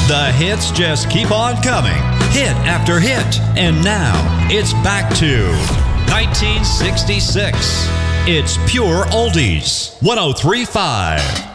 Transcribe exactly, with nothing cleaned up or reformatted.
The hits just keep on coming, hit after hit. And now, it's back to nineteen sixty-six. It's Pure Oldies, one oh three point five.